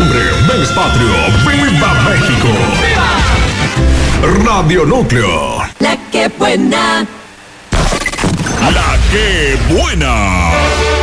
septiembre, mes patrio, ¡viva México! ¡Viva! Radio Núcleo. La que buena. La que buena.